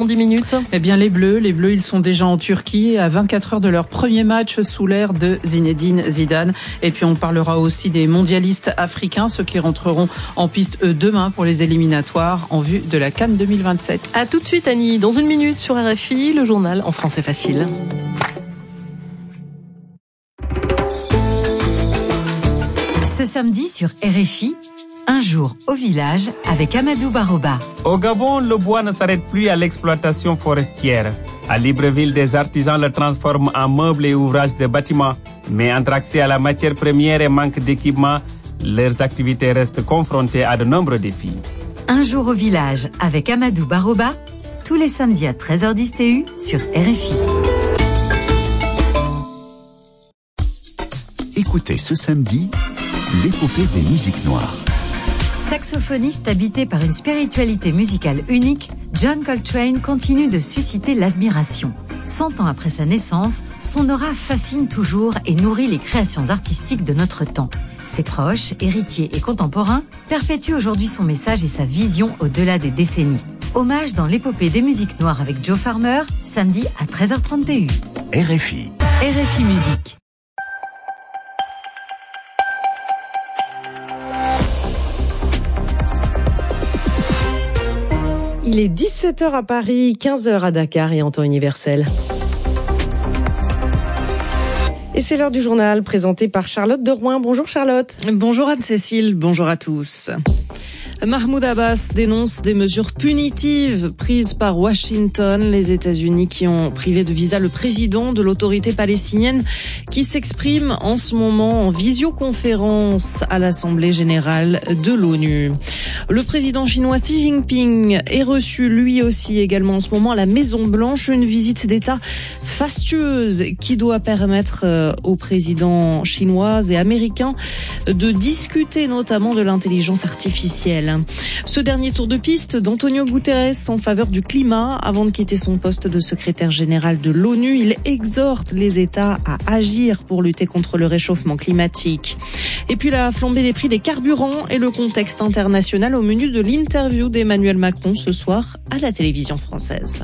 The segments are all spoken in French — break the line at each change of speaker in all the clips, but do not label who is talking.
10 minutes.
Eh bien, les Bleus, ils sont déjà en Turquie à 24 heures de leur premier match sous l'ère de Zinedine Zidane. Et puis, on parlera aussi des mondialistes africains, ceux qui rentreront en piste demain pour les éliminatoires en vue de la CAN 2027.
À tout de suite, Annie. Dans une minute sur RFI, le journal en français facile.
Ce samedi sur RFI, un jour au village avec Amadou Baroba.
Au Gabon, le bois ne s'arrête plus à l'exploitation forestière. À Libreville, des artisans le transforment en meubles et ouvrages de bâtiments. Mais entre accès à la matière première et manque d'équipement, leurs activités restent confrontées à de nombreux défis.
Un jour au village avec Amadou Baroba, tous les samedis à 13h10 TU sur RFI.
Écoutez ce samedi l'épopée des musiques noires.
Saxophoniste habité par une spiritualité musicale unique, John Coltrane continue de susciter l'admiration. 100 ans après sa naissance, son aura fascine toujours et nourrit les créations artistiques de notre temps. Ses proches, héritiers et contemporains perpétuent aujourd'hui son message et sa vision au-delà des décennies. Hommage dans l'épopée des musiques noires avec Joe Farmer, samedi à 13h30 TU.
RFI.
RFI Musique.
Il est 17h à Paris, 15h à Dakar et en temps universel. Et c'est l'heure du journal présenté par Charlotte de Rouen. Bonjour Charlotte.
Bonjour Anne-Cécile, bonjour à tous. Mahmoud Abbas dénonce des mesures punitives prises par Washington, les États-Unis qui ont privé de visa le président de l'autorité palestinienne qui s'exprime en ce moment en visioconférence à l'Assemblée générale de l'ONU. Le président chinois Xi Jinping est reçu lui aussi également en ce moment à la Maison-Blanche, une visite d'État fastueuse qui doit permettre aux présidents chinois et américains de discuter notamment de l'intelligence artificielle. Ce dernier tour de piste d'Antonio Guterres en faveur du climat, avant de quitter son poste de secrétaire général de l'ONU, il exhorte les États à agir pour lutter contre le réchauffement climatique. Et puis la flambée des prix des carburants et le contexte international au menu de l'interview d'Emmanuel Macron ce soir à la télévision française.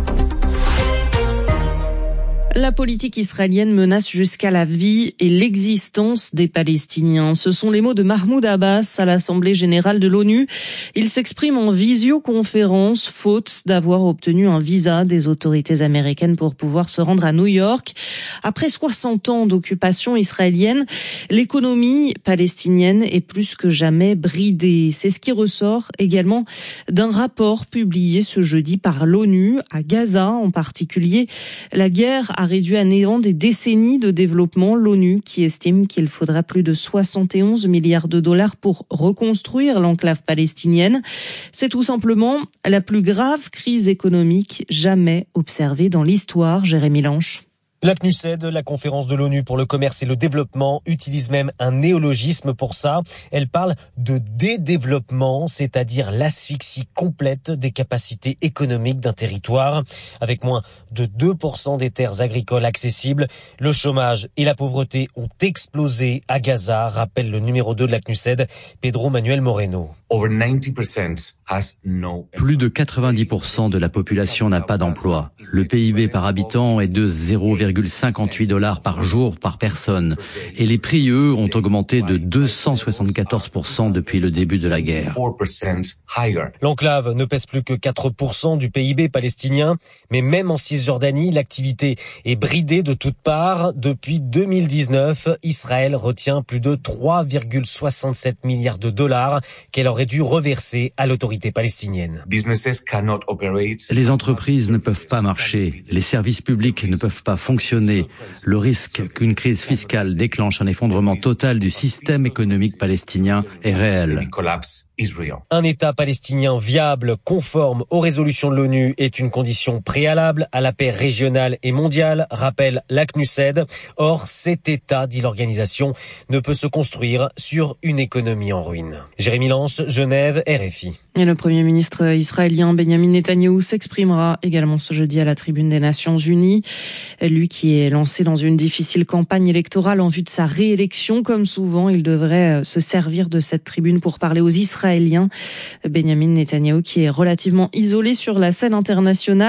La politique israélienne menace jusqu'à la vie et l'existence des Palestiniens. Ce sont les mots de Mahmoud Abbas à l'Assemblée générale de l'ONU. Il s'exprime en visioconférence, faute d'avoir obtenu un visa des autorités américaines pour pouvoir se rendre à New York. Après 60 ans d'occupation israélienne, l'économie palestinienne est plus que jamais bridée. C'est ce qui ressort également d'un rapport publié ce jeudi par l'ONU à Gaza en particulier. La guerre a réduit à néant des décennies de développement. L'ONU qui estime qu'il faudra plus de 71 milliards de dollars pour reconstruire l'enclave palestinienne. C'est tout simplement la plus grave crise économique jamais observée dans l'histoire. Jérémy Lanche.
La CNUSED, la conférence de l'ONU pour le commerce et le développement, utilise même un néologisme pour ça. Elle parle de dédéveloppement, c'est-à-dire l'asphyxie complète des capacités économiques d'un territoire. Avec moins de 2% des terres agricoles accessibles, le chômage et la pauvreté ont explosé à Gaza, rappelle le numéro 2 de la CNUSED, Pedro Manuel Moreno.
Plus de 90% de la population n'a pas d'emploi. Le PIB par habitant est de 0,58 $ par jour par personne. Et les prix, eux, ont augmenté de 274% depuis le début de la guerre.
L'enclave ne pèse plus que 4% du PIB palestinien, mais même en Cisjordanie, l'activité est bridée de toutes parts. Depuis 2019, Israël retient plus de 3,67 milliards de dollars qu'elle aurait dû reverser à l'autorité palestinienne.
Les entreprises ne peuvent pas marcher, les services publics ne peuvent pas fonctionner. Le risque qu'une crise fiscale déclenche un effondrement total du système économique palestinien est réel.
Un État palestinien viable, conforme aux résolutions de l'ONU est une condition préalable à la paix régionale et mondiale, rappelle la CNUSED. Or, cet État, dit l'organisation, ne peut se construire sur une économie en ruine. Jérémy Lanche, Genève, RFI.
Et le Premier ministre israélien Benjamin Netanyahou s'exprimera également ce jeudi à la tribune des Nations Unies. Lui qui est lancé dans une difficile campagne électorale en vue de sa réélection, comme souvent, il devrait se servir de cette tribune pour parler aux Israéliens. Benjamin Netanyahou qui est relativement isolé sur la scène internationale.